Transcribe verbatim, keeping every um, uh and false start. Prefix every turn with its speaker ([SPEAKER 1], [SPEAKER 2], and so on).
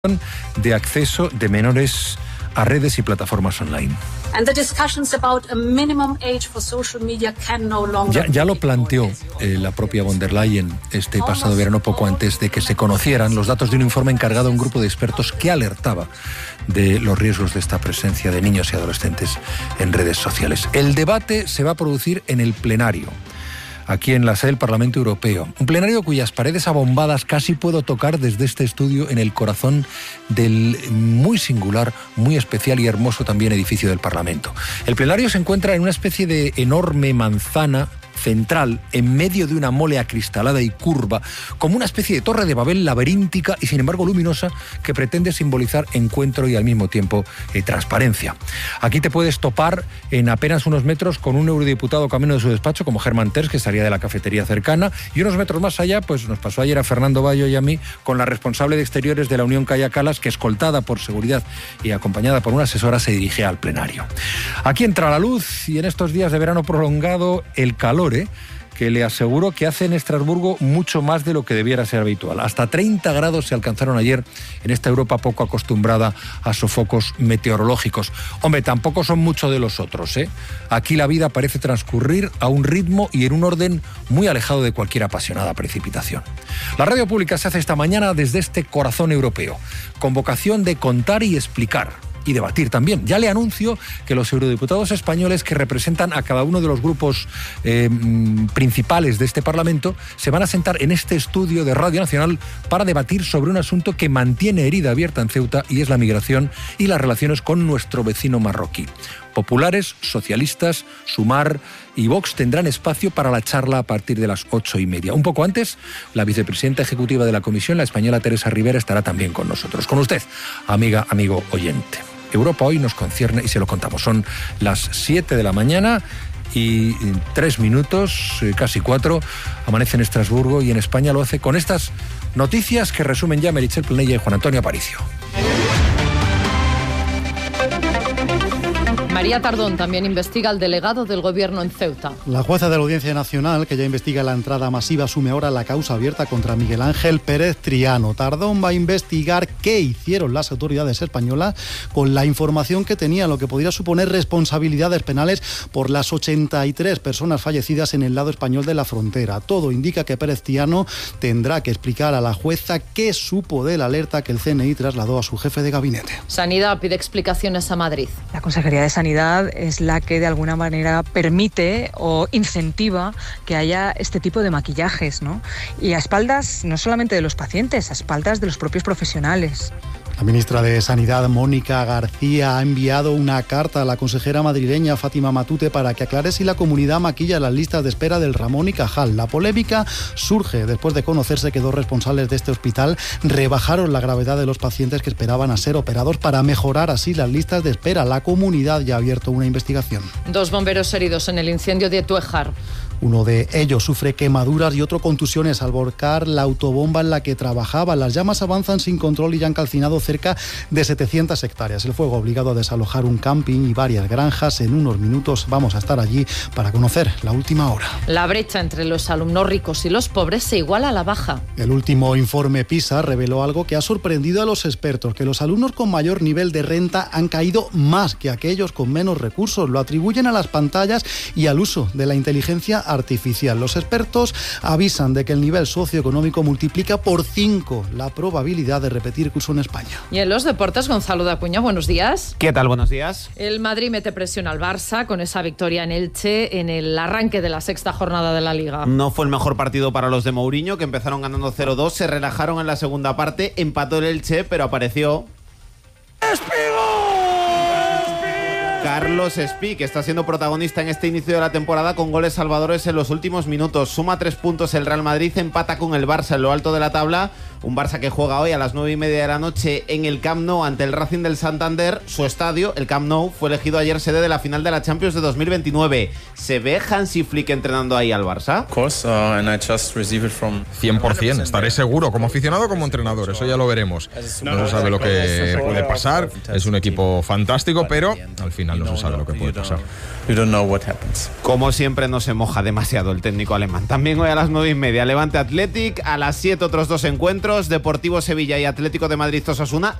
[SPEAKER 1] de acceso de menores a redes y plataformas online. Ya, ya lo planteó eh, la propia von der Leyen este pasado verano, poco antes de que se conocieran los datos de un informe encargado a un grupo de expertos que alertaba de los riesgos de esta presencia de niños y adolescentes en redes sociales. El debate se va a producir en el plenario, aquí en la sede del Parlamento Europeo. Un plenario cuyas paredes abombadas casi puedo tocar desde este estudio en el corazón del muy singular, muy especial y hermoso también edificio del Parlamento. El plenario se encuentra en una especie de enorme manzana central, en medio de una mole acristalada y curva, como una especie de torre de Babel laberíntica y sin embargo luminosa, que pretende simbolizar encuentro y al mismo tiempo eh, transparencia. Aquí te puedes topar en apenas unos metros con un eurodiputado camino de su despacho, como Hermann Tertsch, que salía de la cafetería cercana, y unos metros más allá, pues nos pasó ayer a Fernando Bayo y a mí, con la responsable de exteriores de la Unión Calla Calas, que escoltada por seguridad y acompañada por una asesora se dirigía al plenario. Aquí entra la luz y en estos días de verano prolongado el calor, ¿eh? que le aseguro que hace en Estrasburgo mucho más de lo que debiera ser habitual. Hasta treinta grados se alcanzaron ayer en esta Europa poco acostumbrada a sofocos meteorológicos. Hombre, tampoco son mucho de los otros, ¿eh? Aquí la vida parece transcurrir a un ritmo y en un orden muy alejado de cualquier apasionada precipitación. La radio pública se hace esta mañana desde este corazón europeo, con vocación de contar y explicar. Y debatir también. Ya le anuncio que los eurodiputados españoles que representan a cada uno de los grupos eh, principales de este Parlamento se van a sentar en este estudio de Radio Nacional para debatir sobre un asunto que mantiene herida abierta en Ceuta, y es la migración y las relaciones con nuestro vecino marroquí. Populares, socialistas, Sumar y Vox tendrán espacio para la charla a partir de las ocho y media. Un poco antes, la vicepresidenta ejecutiva de la Comisión, la española Teresa Rivera, estará también con nosotros. Con usted, amiga, amigo oyente. Europa hoy nos concierne y se lo contamos. Son las siete de la mañana y tres minutos, casi cuatro, amanece en Estrasburgo y en España lo hace con estas noticias que resumen ya Meritxell Planella y Juan Antonio Aparicio.
[SPEAKER 2] María Tardón también investiga al delegado del Gobierno en Ceuta.
[SPEAKER 3] La jueza de la Audiencia Nacional, que ya investiga la entrada masiva, asume ahora la causa abierta contra Miguel Ángel Pérez Triano. Tardón va a investigar qué hicieron las autoridades españolas con la información que tenía, lo que podría suponer responsabilidades penales por las ochenta y tres personas fallecidas en el lado español de la frontera. Todo indica que Pérez Triano tendrá que explicar a la jueza qué supo de la alerta que el C N I trasladó a su jefe de gabinete.
[SPEAKER 2] Sanidad pide explicaciones a Madrid.
[SPEAKER 4] La Consejería de Sanidad es la que de alguna manera permite o incentiva que haya este tipo de maquillajes, ¿no? Y a espaldas no solamente de los pacientes, a espaldas de los propios profesionales.
[SPEAKER 3] La ministra de Sanidad, Mónica García, ha enviado una carta a la consejera madrileña Fátima Matute para que aclare si la comunidad maquilla las listas de espera del Ramón y Cajal. La polémica surge después de conocerse que dos responsables de este hospital rebajaron la gravedad de los pacientes que esperaban a ser operados para mejorar así las listas de espera. La comunidad ya ha abierto una investigación.
[SPEAKER 2] Dos bomberos heridos en el incendio de Tuejar.
[SPEAKER 3] Uno de ellos sufre quemaduras y otro contusiones al volcar la autobomba en la que trabajaba. Las llamas avanzan sin control y ya han calcinado cerca de setecientas hectáreas. El fuego ha obligado a desalojar un camping y varias granjas. En unos minutos vamos a estar allí para conocer la última hora.
[SPEAKER 2] La brecha entre los alumnos ricos y los pobres se iguala a la baja.
[SPEAKER 3] El último informe PISA reveló algo que ha sorprendido a los expertos, que los alumnos con mayor nivel de renta han caído más que aquellos con menos recursos. Lo atribuyen a las pantallas y al uso de la inteligencia artificial. Los expertos avisan de que el nivel socioeconómico multiplica por cinco la probabilidad de repetir curso en España.
[SPEAKER 2] Y en los deportes, Gonzalo de Acuña, buenos días.
[SPEAKER 5] ¿Qué tal? Buenos días.
[SPEAKER 2] El Madrid mete presión al Barça con esa victoria en Elche en el arranque de la sexta jornada de la Liga.
[SPEAKER 5] No fue el mejor partido para los de Mourinho, que empezaron ganando cero dos, se relajaron en la segunda parte, empató el Elche, pero apareció Carlos Espí, que está siendo protagonista en este inicio de la temporada con goles salvadores en los últimos minutos. Suma tres puntos el Real Madrid, empata con el Barça en lo alto de la tabla. Un Barça que juega hoy a las nueve y media de la noche en el Camp Nou ante el Racing del Santander. Su estadio, el Camp Nou, fue elegido ayer sede de la final de la Champions de dos mil veintinueve. ¿Se ve Hansi Flick entrenando ahí al Barça?
[SPEAKER 6] cien por ciento, estaré seguro, como aficionado como entrenador, eso ya lo veremos. No se sabe lo que puede pasar, es un equipo fantástico, pero al final no se sabe lo que puede pasar.
[SPEAKER 5] Como siempre no se moja demasiado el técnico alemán. También hoy a las nueve y media Levante Athletic, a las siete otros dos encuentros. encuentros, Deportivo Sevilla y Atlético de Madrid Osasuna,